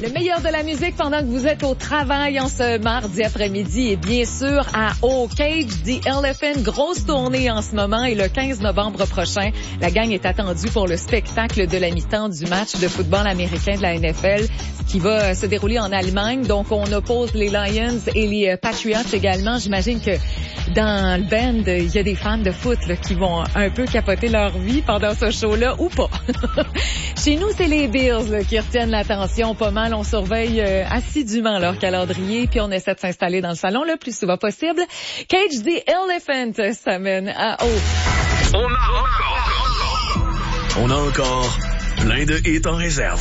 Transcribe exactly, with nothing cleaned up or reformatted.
Le meilleur de la musique pendant que vous êtes au travail en ce mardi après-midi et bien sûr à O Cage the Elephant. Grosse tournée en ce moment et le quinze novembre prochain, la gang est attendue pour le spectacle de la mi-temps du match de football américain de la N F L qui va se dérouler en Allemagne. Donc, on oppose les Lions et les Patriots également. J'imagine que dans le band, il y a des fans de foot là, qui vont un peu capoter leur vie pendant ce show-là ou pas. Chez nous, c'est les Bills là, qui retiennent l'attention pas mal. On surveille euh, assidûment leur calendrier puis on essaie de s'installer dans le salon le plus souvent possible. Cage the Elephant s'amène à haut. On a encore, on a encore plein de hits en réserve.